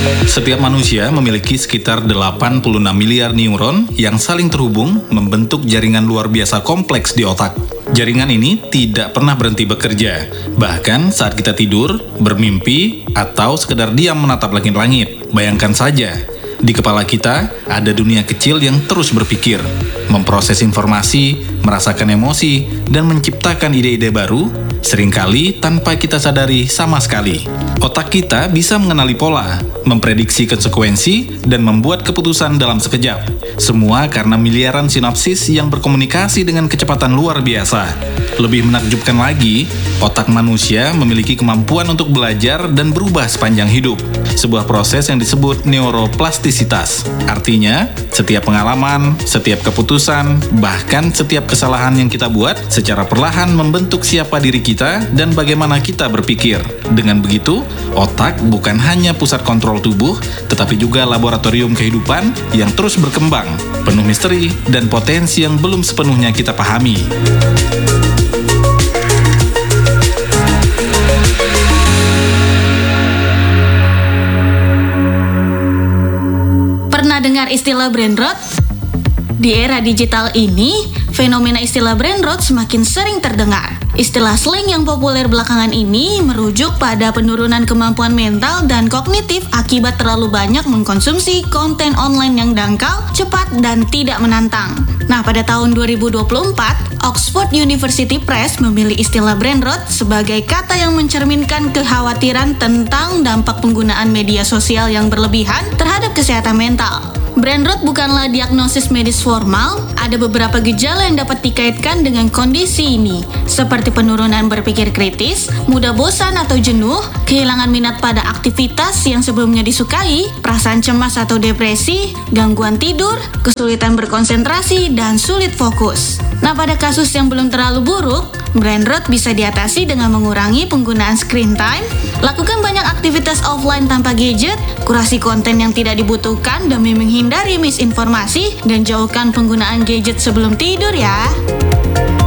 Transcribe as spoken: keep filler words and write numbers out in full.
Setiap manusia memiliki sekitar delapan puluh enam miliar neuron yang saling terhubung membentuk jaringan luar biasa kompleks di otak. Jaringan ini tidak pernah berhenti bekerja, bahkan saat kita tidur, bermimpi, atau sekedar diam menatap langit-langit. Bayangkan saja, di kepala kita ada dunia kecil yang terus berpikir, memproses informasi, merasakan emosi, dan menciptakan ide-ide baru, seringkali tanpa kita sadari sama sekali. Otak kita bisa mengenali pola, memprediksi konsekuensi, dan membuat keputusan dalam sekejap. Semua karena miliaran sinapsis yang berkomunikasi dengan kecepatan luar biasa. Lebih menakjubkan lagi, otak manusia memiliki kemampuan untuk belajar dan berubah sepanjang hidup. Sebuah proses yang disebut neuroplastisitas. Artinya, setiap pengalaman, setiap keputusan, bahkan setiap kesalahan yang kita buat secara perlahan membentuk siapa diri kita dan bagaimana kita berpikir. Dengan begitu, otak bukan hanya pusat kontrol tubuh, tetapi juga laboratorium kehidupan yang terus berkembang, penuh misteri dan potensi yang belum sepenuhnya kita pahami. Pernah dengar istilah brain rot? Di era digital ini, fenomena istilah brain rot semakin sering terdengar. Istilah slang yang populer belakangan ini merujuk pada penurunan kemampuan mental dan kognitif akibat terlalu banyak mengkonsumsi konten online yang dangkal, cepat, dan tidak menantang. Nah, pada tahun dua ribu dua puluh empat, Oxford University Press memilih istilah brain rot sebagai kata yang mencerminkan kekhawatiran tentang dampak penggunaan media sosial yang berlebihan terhadap kesehatan mental. Brain rot bukanlah diagnosis medis formal, ada beberapa gejala yang dapat dikaitkan dengan kondisi ini, seperti penurunan berpikir kritis, mudah bosan atau jenuh, kehilangan minat pada aktivitas yang sebelumnya disukai, perasaan cemas atau depresi, gangguan tidur, kesulitan berkonsentrasi, dan sulit fokus. Nah, pada kasus yang belum terlalu buruk, brain rot bisa diatasi dengan mengurangi penggunaan screen time, lakukan banyak aktivitas offline tanpa gadget, kurasi konten yang tidak dibutuhkan demi menghindari misinformasi, dan jauhkan penggunaan gadget sebelum tidur ya.